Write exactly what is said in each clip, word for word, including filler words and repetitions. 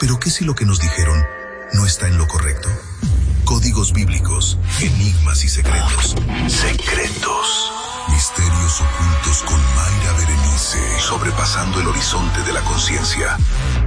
¿Pero qué si lo que nos dijeron no está en lo correcto? Códigos bíblicos, enigmas y secretos. Secretos. Misterios ocultos con Mayra Berenice. Sobrepasando el horizonte de la conciencia.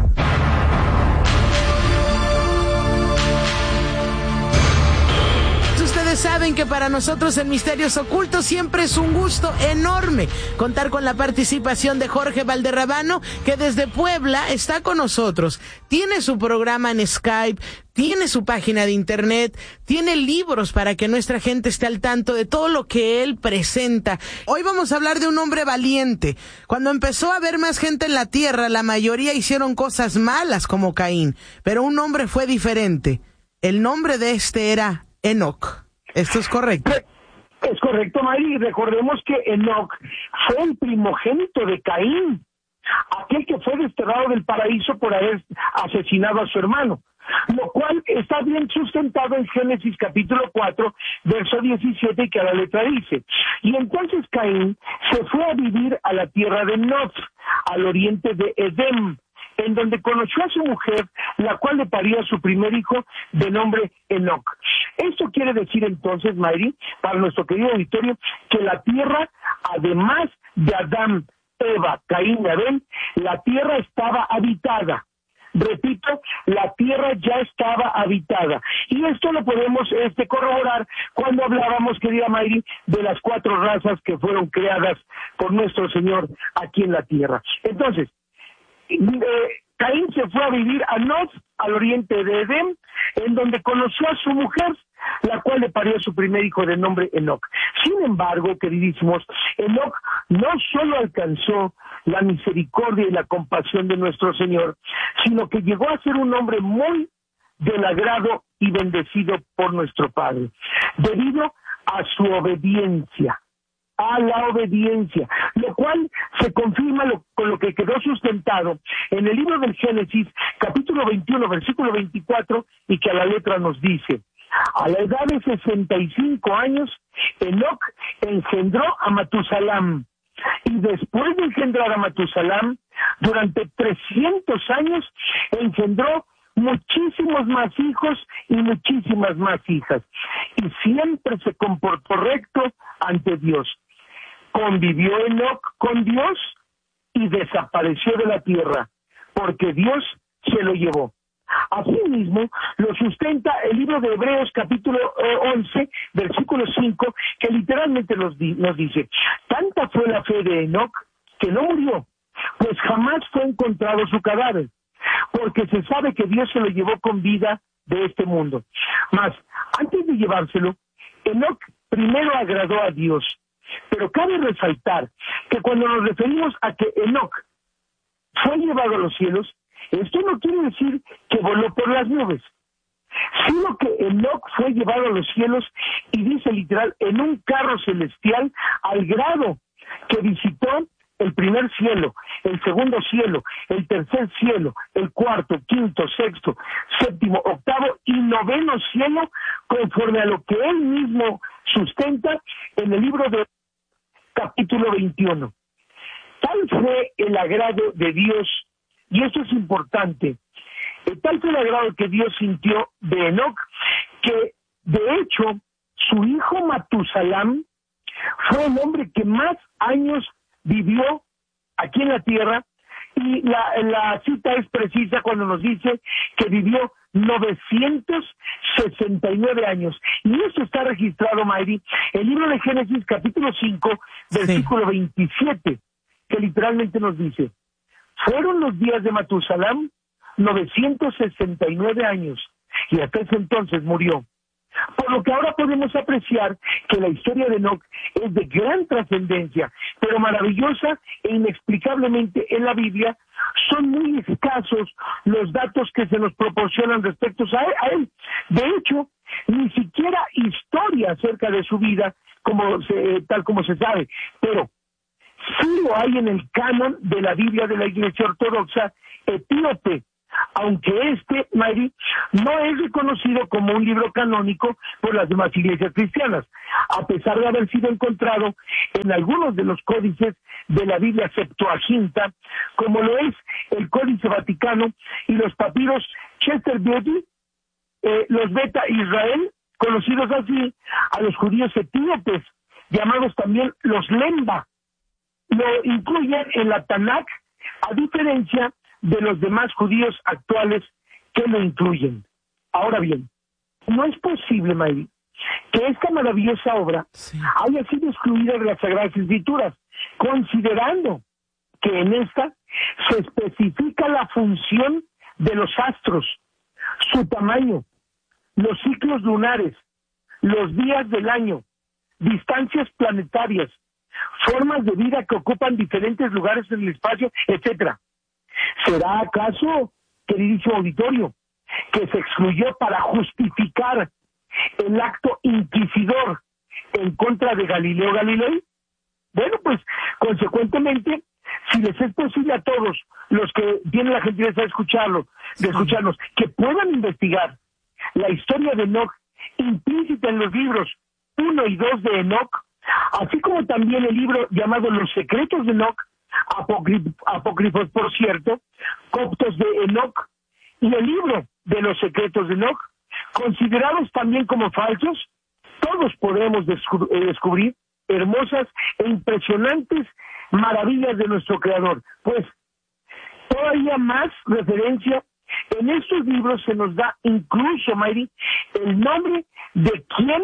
Ustedes saben que para nosotros en Misterios Ocultos siempre es un gusto enorme contar con la participación de Jorge Valderrabano, que desde Puebla está con nosotros. Tiene su programa en Skype, tiene su página de internet, tiene libros para que nuestra gente esté al tanto de todo lo que él presenta. Hoy vamos a hablar de un hombre valiente. Cuando empezó a haber más gente en la tierra, la mayoría hicieron cosas malas como Caín, pero un hombre fue diferente. El nombre de este era Enoc. ¿Esto es correcto? Es correcto, Mari. Recordemos que Enoc fue el primogénito de Caín, aquel que fue desterrado del paraíso por haber asesinado a su hermano, lo cual está bien sustentado en Génesis capítulo cuatro, verso diecisiete, que a la letra dice: y entonces Caín se fue a vivir a la tierra de Nod, al oriente de Edén, en donde conoció a su mujer, la cual le parió a su primer hijo, de nombre Enoc. Esto quiere decir entonces, Mayri, para nuestro querido auditorio, que la tierra, además de Adán, Eva, Caín y Abel, la tierra estaba habitada. Repito, la tierra ya estaba habitada. Y esto lo podemos este, corroborar cuando hablábamos, querida Mayri, de las cuatro razas que fueron creadas por nuestro Señor aquí en la tierra. Entonces, Eh, Caín se fue a vivir a Nod, al oriente de Edén, en donde conoció a su mujer, la cual le parió a su primer hijo de nombre Enoc. Sin embargo, queridísimos, Enoc no solo alcanzó la misericordia y la compasión de nuestro Señor, sino que llegó a ser un hombre muy del agrado y bendecido por nuestro Padre, debido a su obediencia. a la obediencia, lo cual se confirma lo, con lo que quedó sustentado en el libro del Génesis, capítulo veintiuno, versículo veinticuatro, y que a la letra nos dice: a la edad de sesenta y cinco años, Enoc engendró a Matusalam, y después de engendrar a Matusalam, durante trescientos años, engendró muchísimos más hijos y muchísimas más hijas, y siempre se comportó recto ante Dios. Convivió Enoc con Dios y desapareció de la tierra, porque Dios se lo llevó. Asimismo, lo sustenta el libro de Hebreos capítulo once, versículo cinco, que literalmente nos, di- nos dice: tanta fue la fe de Enoc que no murió, pues jamás fue encontrado su cadáver, porque se sabe que Dios se lo llevó con vida de este mundo. Mas, antes de llevárselo, Enoc primero agradó a Dios. Pero cabe resaltar que cuando nos referimos a que Enoc fue llevado a los cielos, esto no quiere decir que voló por las nubes, sino que Enoc fue llevado a los cielos, y dice literal, en un carro celestial, al grado que visitó el primer cielo, el segundo cielo, el tercer cielo, el cuarto, quinto, sexto, séptimo, octavo y noveno cielo, conforme a lo que él mismo sustenta en el libro de capítulo veintiuno. Tal fue el agrado de Dios, y esto es importante, tal fue el agrado que Dios sintió de Enoc, que de hecho su hijo Matusalam fue el hombre que más años vivió aquí en la tierra, y la, la cita es precisa cuando nos dice que vivió novecientos sesenta y nueve años, y eso está registrado, Mayri, en el libro de Génesis capítulo cinco, versículo sí. veintisiete, que literalmente nos dice: fueron los días de Matusalam novecientos sesenta y nueve años, y hasta ese entonces murió. Por lo que ahora podemos apreciar que la historia de Enoc es de gran trascendencia, pero maravillosa e inexplicablemente en la Biblia son muy escasos los datos que se nos proporcionan respecto a él. De hecho, ni siquiera historia acerca de su vida, como se, tal como se sabe, pero sí lo hay en el canon de la Biblia de la Iglesia Ortodoxa etíope, aunque este, Mary, no es reconocido como un libro canónico por las demás iglesias cristianas, a pesar de haber sido encontrado en algunos de los códices de la Biblia Septuaginta, como lo es el Códice Vaticano y los papiros Chester Beatty, eh, los Beta Israel, conocidos así a los judíos etíopes, llamados también los Lemba. Lo incluyen en la Tanakh, a diferencia de los demás judíos actuales que lo incluyen. Ahora bien, no es posible, Mary, que esta maravillosa obra sí. haya sido excluida de las Sagradas Escrituras, considerando que en esta se especifica la función de los astros, su tamaño, los ciclos lunares, los días del año, distancias planetarias, formas de vida que ocupan diferentes lugares en el espacio, etcétera. ¿Será acaso, queridísimo auditorio, que se excluyó para justificar el acto inquisidor en contra de Galileo Galilei? Bueno, pues, consecuentemente, si les es posible a todos los que tienen la gentileza de escucharlo, de escucharnos, que puedan investigar la historia de Enoch implícita en los libros uno y dos de Enoch, así como también el libro llamado Los Secretos de Enoch, apócrifos, apócrifos por cierto, coptos de Enoch, y el libro de Los Secretos de Enoch, considerados también como falsos, todos podemos descu- eh, descubrir hermosas e impresionantes maravillas de nuestro Creador. Pues, todavía más referencia, en estos libros se nos da incluso, Mayri, el nombre de quién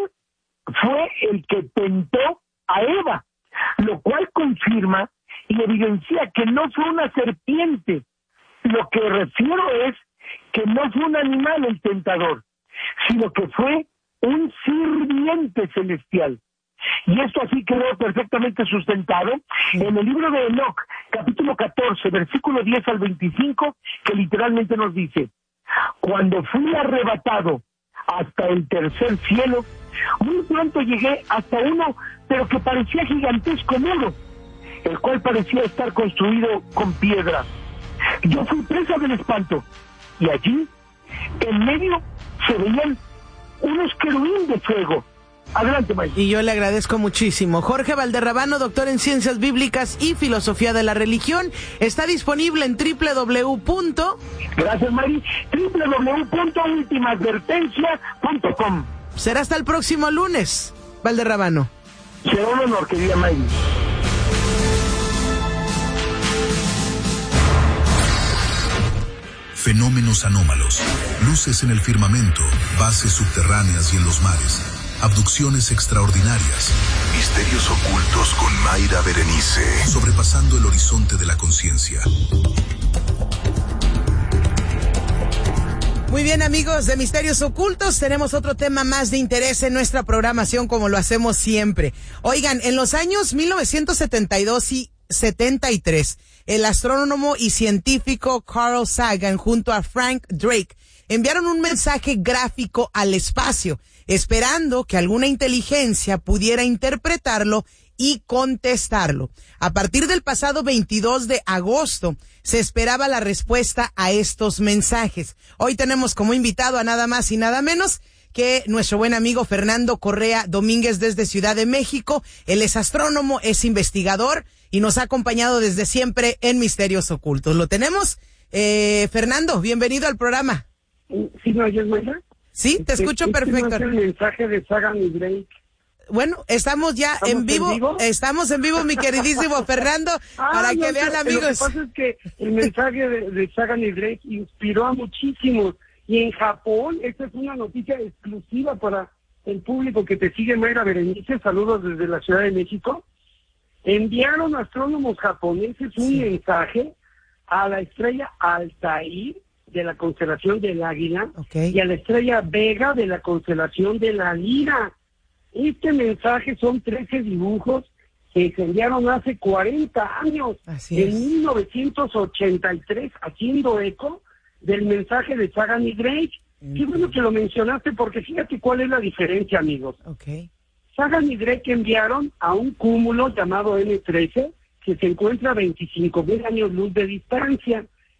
fue el que tentó a Eva, lo cual confirma y evidencia que no fue una serpiente. Lo que refiero es que no fue un animal el tentador, sino que fue un sirviente celestial. Y esto así quedó perfectamente sustentado en el libro de Enoch, capítulo catorce, versículo diez al veinticinco, que literalmente nos dice: cuando fui arrebatado hasta el tercer cielo, muy pronto llegué hasta uno, pero que parecía gigantesco muro, el cual parecía estar construido con piedra. Yo fui presa del espanto, y allí, en medio, se veían unos querubín de fuego. Adelante, Mike. Y yo le agradezco muchísimo. Jorge Valderrabano, doctor en Ciencias Bíblicas y Filosofía de la Religión, está disponible en doble u doble u doble u. Gracias, Mari. doble u doble u doble u punto última advertencia punto com. Será hasta el próximo lunes, Valderrabano. Será un honor, querida Mari. Fenómenos anómalos, luces en el firmamento, bases subterráneas y en los mares, abducciones extraordinarias, misterios ocultos con Mayra Berenice, sobrepasando el horizonte de la conciencia. Muy bien, amigos de Misterios Ocultos, tenemos otro tema más de interés en nuestra programación, como lo hacemos siempre. Oigan, en los años mil novecientos setenta y dos y setenta y tres, el astrónomo y científico Carl Sagan junto a Frank Drake enviaron un mensaje gráfico al espacio, esperando que alguna inteligencia pudiera interpretarlo y contestarlo. A partir del pasado veintidós de agosto se esperaba la respuesta a estos mensajes. Hoy tenemos como invitado a nada más y nada menos que nuestro buen amigo Fernando Correa Domínguez desde Ciudad de México. Él es astrónomo, es investigador y nos ha acompañado desde siempre en Misterios Ocultos. ¿Lo tenemos? Eh, Fernando, bienvenido al programa. ¿Sí me oyes, Mayra? Sí, te escucho este, perfecto. Este no es el mensaje de Sagan y Drake. Bueno, estamos ya ¿Estamos en vivo? en vivo, estamos en vivo, mi queridísimo Fernando, ah, para no, que vean, pero amigos. Lo que pasa es que el mensaje de, de Sagan y Drake inspiró a muchísimos, y en Japón, esta es una noticia exclusiva para el público que te sigue, Mayra Berenice, saludos desde la Ciudad de México, enviaron astrónomos japoneses un sí. mensaje a la estrella Altair de la constelación del Águila, okay, y a la estrella Vega de la constelación de la Lira. Este mensaje son trece dibujos que se enviaron hace cuarenta años, Así en es. mil novecientos ochenta y tres, haciendo eco del mensaje de Sagan y Drake. Mm. Qué bueno que lo mencionaste, porque fíjate cuál es la diferencia, amigos. Okay. Sagan y Drake enviaron a un cúmulo llamado ene trece, que se encuentra a veinticinco mil años luz de distancia.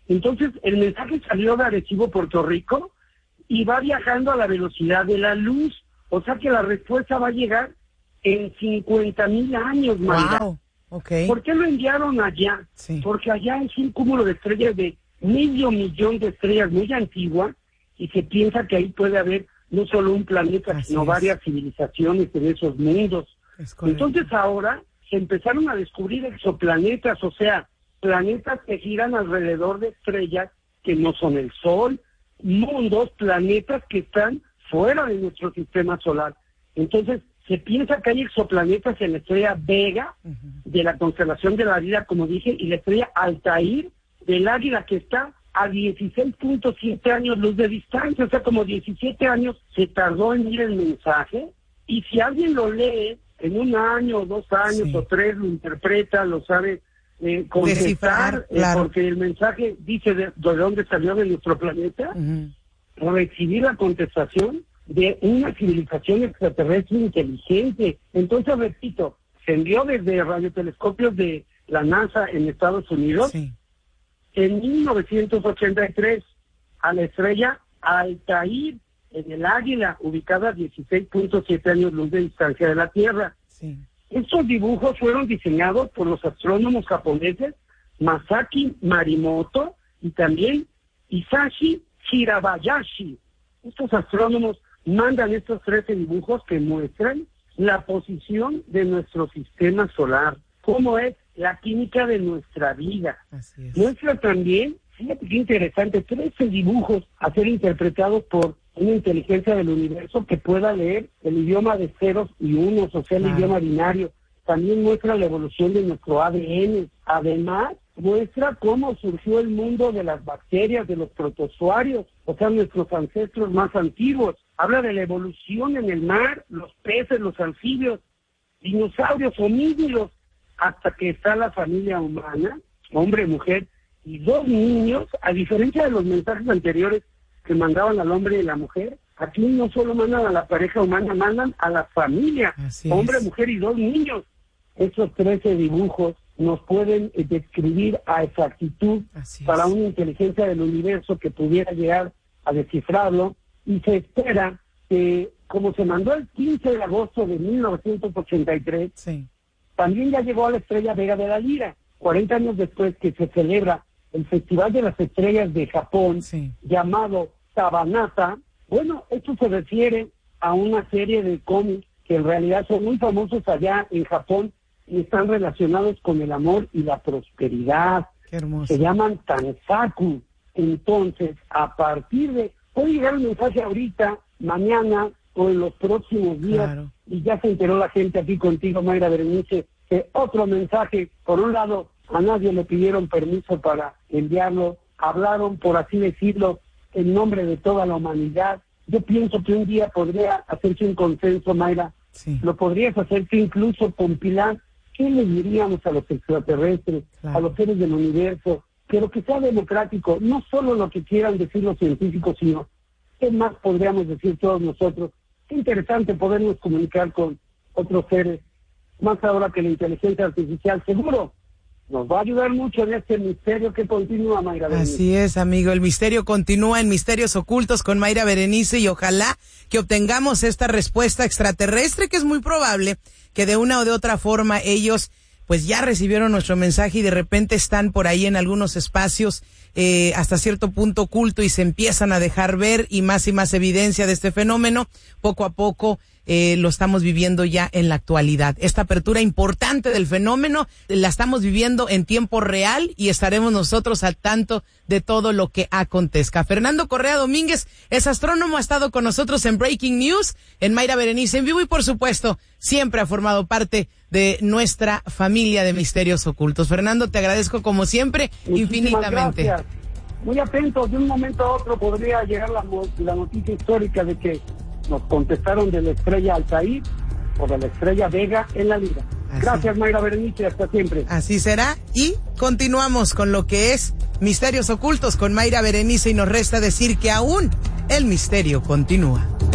Entonces, el mensaje salió de Arecibo, Puerto Rico, y va viajando a la velocidad de la luz. O sea que la respuesta va a llegar en cincuenta mil años, Mayra. Wow. Okay. ¿Por qué lo enviaron allá? Sí. Porque allá es un cúmulo de estrellas de medio millón de estrellas muy antiguas, y se piensa que ahí puede haber no solo un planeta, Así sino es. varias civilizaciones en esos mundos. Entonces ahora se empezaron a descubrir exoplanetas, o sea, planetas que giran alrededor de estrellas que no son el Sol, mundos, planetas que están fuera de nuestro sistema solar. Entonces se piensa que hay exoplanetas en la estrella Vega, uh-huh, de la constelación de la Vida, como dije, y la estrella Altair del Águila, que está a dieciséis punto siete años luz de distancia, o sea, como diecisiete años se tardó en ir el mensaje, y si alguien lo lee en un año, o dos años, sí, o tres, lo interpreta, lo sabe eh, contestar, eh, claro, porque el mensaje dice de, de dónde salió de nuestro planeta, uh-huh, recibir la contestación de una civilización extraterrestre inteligente. Entonces, repito, se envió desde radiotelescopios de la NASA en Estados Unidos, sí, en mil novecientos ochenta y tres, a la estrella Altair, en el Águila, ubicada a dieciséis punto siete años luz de distancia de la Tierra. Sí. Estos dibujos fueron diseñados por los astrónomos japoneses Masaki Marimoto y también Isashi Hirabayashi. Estos astrónomos mandan estos trece dibujos que muestran la posición de nuestro sistema solar, cómo es la química de nuestra vida. Así es. Muestra también, fíjate qué interesante, trece dibujos a ser interpretados por una inteligencia del universo que pueda leer el idioma de ceros y unos, o sea, el claro, idioma binario. También muestra la evolución de nuestro A D N. Además, muestra cómo surgió el mundo de las bacterias, de los protozoarios, o sea, nuestros ancestros más antiguos. Habla de la evolución en el mar, los peces, los anfibios, dinosaurios, homínidos, hasta que está la familia humana, hombre, mujer y dos niños. A diferencia de los mensajes anteriores que mandaban al hombre y la mujer, aquí no solo mandan a la pareja humana, mandan a la familia, así hombre, es, mujer y dos niños. Esos trece dibujos nos pueden eh, describir a exactitud para una inteligencia del universo que pudiera llegar a descifrarlo, y se espera que, como se mandó el quince de agosto de mil novecientos ochenta y tres, sí, también ya llegó a la estrella Vega de la Lira, cuarenta años después que se celebra el Festival de las Estrellas de Japón, sí, llamado Sabanata. Bueno, esto se refiere a una serie de cómics que en realidad son muy famosos allá en Japón y están relacionados con el amor y la prosperidad. Qué hermoso. Se llaman Tansaku. Entonces, a partir de... puede llegar un mensaje ahorita, mañana o en los próximos días, claro, y ya se enteró la gente aquí contigo, Mayra Berenice, que otro mensaje, por un lado, a nadie le pidieron permiso para enviarlo, hablaron, por así decirlo, en nombre de toda la humanidad. Yo pienso que un día podría hacerse un consenso, Mayra, sí, lo podrías hacerse incluso compilar, ¿qué le diríamos a los extraterrestres, claro, a los seres del universo? Pero que sea democrático, no solo lo que quieran decir los científicos, sino qué más podríamos decir todos nosotros. Qué interesante podernos comunicar con otros seres, más ahora que la inteligencia artificial seguro nos va a ayudar mucho en este misterio que continúa, Mayra Berenice. Así es, amigo, el misterio continúa en Misterios Ocultos con Mayra Berenice, y ojalá que obtengamos esta respuesta extraterrestre, que es muy probable que de una o de otra forma ellos pues ya recibieron nuestro mensaje y de repente están por ahí en algunos espacios eh, hasta cierto punto oculto y se empiezan a dejar ver, y más y más evidencia de este fenómeno. Poco a poco eh, lo estamos viviendo ya en la actualidad. Esta apertura importante del fenómeno la estamos viviendo en tiempo real y estaremos nosotros al tanto de todo lo que acontezca. Fernando Correa Domínguez es astrónomo, ha estado con nosotros en Breaking News, en Mayra Berenice en vivo, y por supuesto siempre ha formado parte de nuestra familia de Misterios Ocultos. Fernando, te agradezco como siempre. Muchísimas infinitamente. Gracias. Muy atento, de un momento a otro podría llegar la, la noticia histórica de que nos contestaron de la estrella Altair o de la estrella Vega en la Lira. Así. Gracias, Mayra Berenice, hasta siempre. Así será, y continuamos con lo que es Misterios Ocultos con Mayra Berenice, y nos resta decir que aún el misterio continúa.